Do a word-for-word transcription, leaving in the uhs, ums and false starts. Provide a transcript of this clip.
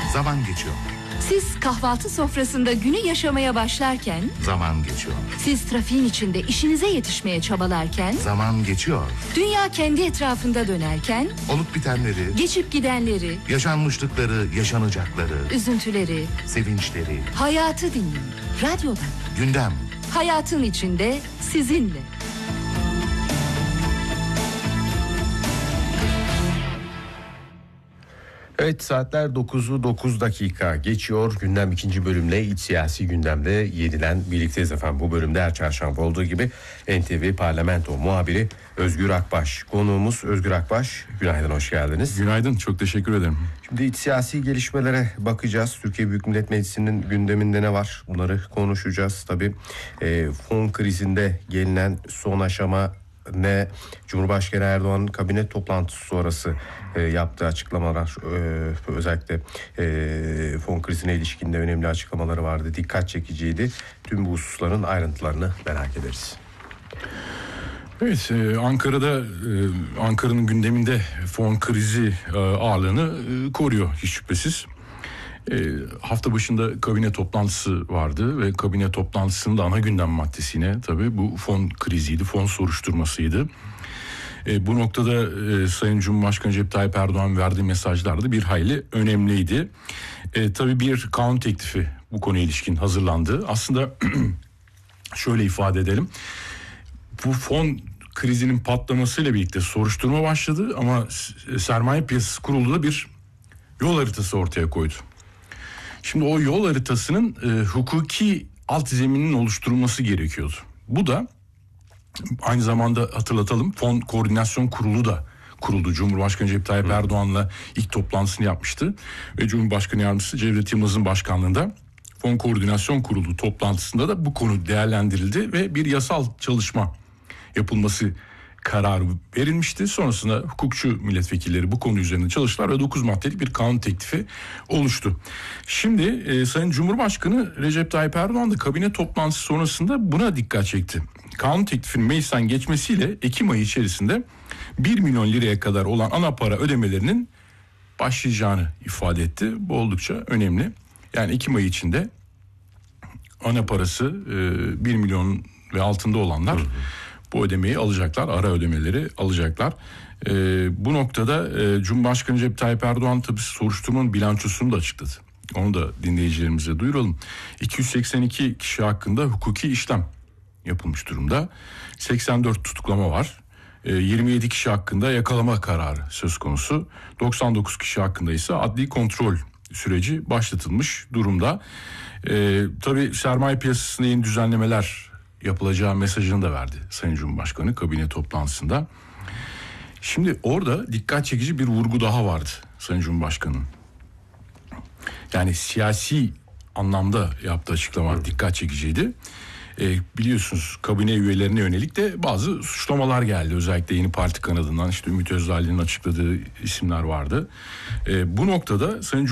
Zaman geçiyor. Siz kahvaltı sofrasında günü yaşamaya başlarken, Zaman geçiyor. siz trafiğin içinde işinize yetişmeye çabalarken, Zaman geçiyor. dünya kendi etrafında dönerken, Olup bitenleri, geçip gidenleri, yaşanmışlıkları, yaşanacakları, üzüntüleri, sevinçleri, hayatı dinleyin. Radyoda. gündem. Hayatın içinde sizinle. Evet, saatler dokuzu dokuz dakika geçiyor. Gündem ikinci bölümle iç siyasi gündemde yeniden birlikteyiz efendim. Bu bölümde her çarşamba olduğu gibi N T V Parlamento muhabiri Özgür Akbaş. Konuğumuz Özgür Akbaş. Günaydın, hoş geldiniz. Günaydın, çok teşekkür ederim. Şimdi iç siyasi gelişmelere bakacağız. Türkiye Büyük Millet Meclisi'nin gündeminde ne var? Bunları konuşacağız. Tabii e, fon krizinde gelinen son aşama ne? Cumhurbaşkanı Erdoğan'ın kabine toplantısı sonrası e, yaptığı açıklamalar, e, özellikle e, fon krizine ilişkin de önemli açıklamaları vardı. Dikkat çekiciydi. Tüm bu hususların ayrıntılarını merak ederiz. Evet, e, Ankara'da e, Ankara'nın gündeminde fon krizi e, ağırlığını e, koruyor hiç şüphesiz. E, hafta başında kabine toplantısı vardı ve kabine toplantısının da ana gündem maddesi yine tabii bu fon kriziydi, fon soruşturmasıydı. E, bu noktada e, Sayın Cumhurbaşkanı Recep Tayyip Erdoğan verdiği mesajlar da bir hayli önemliydi. E, tabii bir kanun teklifi bu konuya ilişkin hazırlandı. Aslında şöyle ifade edelim. Bu fon krizinin patlamasıyla birlikte soruşturma başladı ama Sermaye Piyasası Kurulu da bir yol haritası ortaya koydu. Şimdi o yol haritasının e, hukuki alt zemininin oluşturulması gerekiyordu. Bu da aynı zamanda hatırlatalım, Fon Koordinasyon Kurulu da kuruldu. Cumhurbaşkanı Recep Tayyip Erdoğan'la ilk toplantısını yapmıştı. Ve Cumhurbaşkanı Yardımcısı Cevdet Yılmaz'ın başkanlığında Fon Koordinasyon Kurulu toplantısında da bu konu değerlendirildi ve bir yasal çalışma yapılması kararı verilmişti. Sonrasında hukukçu milletvekilleri bu konu üzerinde çalıştılar ve dokuz maddelik bir kanun teklifi oluştu. Şimdi e, Sayın Cumhurbaşkanı Recep Tayyip Erdoğan da kabine toplantısı sonrasında buna dikkat çekti. Kanun teklifinin meclisten geçmesiyle Ekim ayı içerisinde bir milyon liraya kadar olan ana para ödemelerinin başlayacağını ifade etti. Bu oldukça önemli. Yani Ekim ayı içinde ana parası e, bir milyon ve altında olanlar hı hı. bu ödemeyi alacaklar, ara ödemeleri alacaklar. E, bu noktada e, Cumhurbaşkanı Recep Tayyip Erdoğan tabii soruşturmanın bilançosunu da açıkladı. Onu da dinleyicilerimize duyuralım. iki yüz seksen iki kişi hakkında hukuki işlem yapılmış durumda. seksen dört tutuklama var. E, yirmi yedi kişi hakkında yakalama kararı söz konusu. doksan dokuz kişi hakkında ise adli kontrol süreci başlatılmış durumda. E, tabii sermaye piyasasında yeni düzenlemeler yapılacağı mesajını da verdi Sayın Cumhurbaşkanı kabine toplantısında. Şimdi orada dikkat çekici bir vurgu daha vardı Sayın Cumhurbaşkanı'nın. Yani siyasi anlamda yaptığı açıklama evet. dikkat çekiciydi. E, biliyorsunuz kabine üyelerine yönelik de bazı suçlamalar geldi. Özellikle Yeni Parti kanadından işte Ümit Özdağ'ın açıkladığı isimler vardı. E, bu noktada Sayın